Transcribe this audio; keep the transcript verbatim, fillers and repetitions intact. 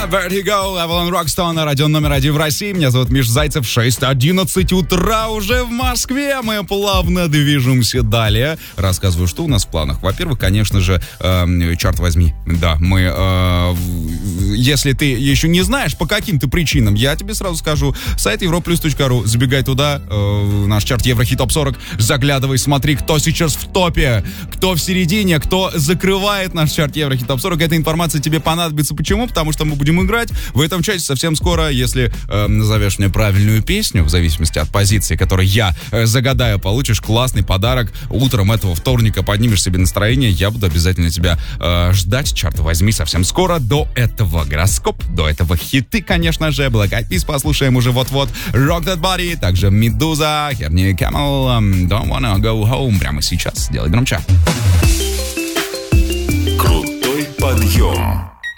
Vertigo, Avalon Rockstone, радио номер один в России. Меня зовут Миш Зайцев. шесть одиннадцать утра уже в Москве. Мы плавно движемся далее. Рассказываю, что у нас в планах. Во-первых, конечно же, э, черт возьми, да, мы, э, если ты еще не знаешь, по каким-то причинам, я тебе сразу скажу, сайт европлюс точка ру, забегай туда, э, наш чарт Еврохит Топ сорок, заглядывай, смотри, кто сейчас в топе, кто в середине, кто закрывает наш чарт Еврохит Топ сорок. Эта информация тебе понадобится. Почему? Потому что мы будем играть в этом чате совсем скоро. Если э, назовешь мне правильную песню, в зависимости от позиции, которую я э, загадаю, получишь классный подарок. Утром этого вторника поднимешь себе настроение. Я буду обязательно тебя э, ждать. Черт возьми, совсем скоро. До этого гороскоп, до этого хиты, конечно же. Black Eyed Peas послушаем уже вот-вот. Rock That Body, также Медуза, Херни Camel, um, Don't Wanna Go Home. Прямо сейчас. Делай громче. Крутой подъем.